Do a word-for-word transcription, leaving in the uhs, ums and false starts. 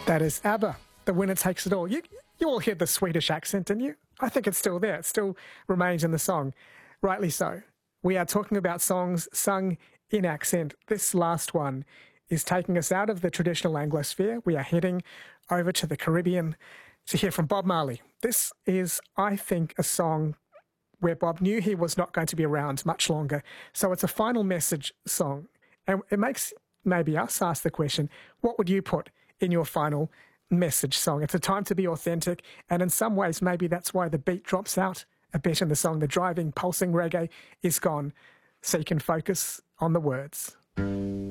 That is ABBA, The Winner Takes It All. You, you all hear the Swedish accent, didn't you? I think it's still there. It still remains in the song. Rightly so. We are talking about songs sung in accent. This last one is taking us out of the traditional Anglosphere. We are heading over to the Caribbean to hear from Bob Marley. This is, I think, a song where Bob knew he was not going to be around much longer. So it's a final message song. And it makes maybe us ask the question, what would you put in your final message song? It's a time to be authentic. And in some ways, maybe that's why the beat drops out a bit in the song. The driving, pulsing reggae is gone. So you can focus on the words.